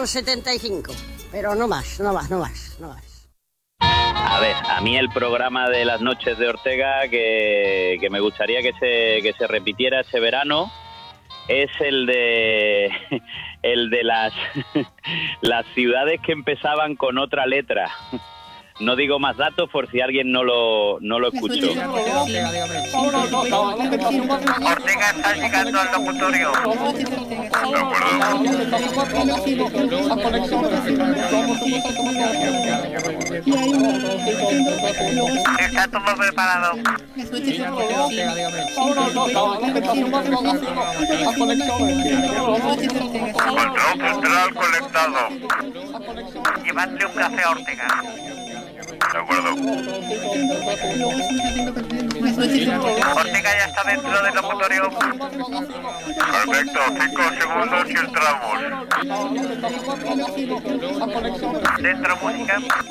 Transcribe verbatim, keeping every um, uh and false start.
metro setenta y cinco, pero no más, no más, no más, no más. A ver, a mí el programa de las noches de Ortega que, que me gustaría que se, que se repitiera ese verano es el de el de las las ciudades que empezaban con otra letra. No digo más datos por si alguien no lo no lo escuchó. Ortega está llegando al locutorio. Está todo preparado. Control central conectado. Llevadle un café a Ortega. De acuerdo. Ortega ya está dentro del locutorio. Perfecto, cinco segundos y entramos. Dentro música.